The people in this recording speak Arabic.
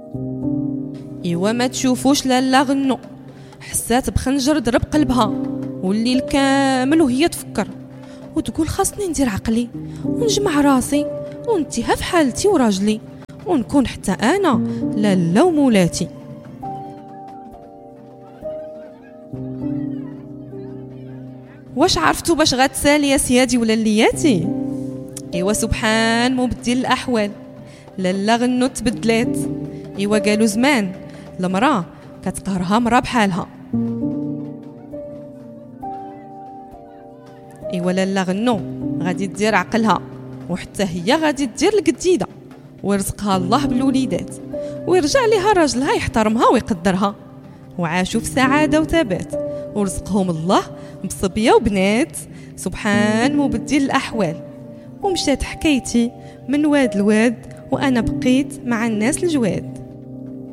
ايوا ما تشوفوش لالا غنو، حسات بخنجر ضرب قلبها والليل كامل وهي تفكر وتقول خاصني ندير عقلي ونجمع راسي ونتيها في حالتي وراجلي ونكون حتى انا لالا ومولاتي. واش عرفتوا باش غتسالي يا سيادي ولا لياتي؟ ايوا سبحان مبدل الاحوال، لالا غنو تبدلات. ايوا قالوا زمان المراه كتقهرها مرا بحالها. ايوا لالا غنو غادي دير عقلها وحتى هي غادي دير القديده ويرزقها الله بالوليدات ويرجع لها راجلها يحترمها ويقدرها وعاشوا في سعاده وثبات ورزقهم الله بصبيه وبنات. سبحان مبدل الاحوال. ومشات حكايتي من واد لواد وانا بقيت مع الناس الجواد.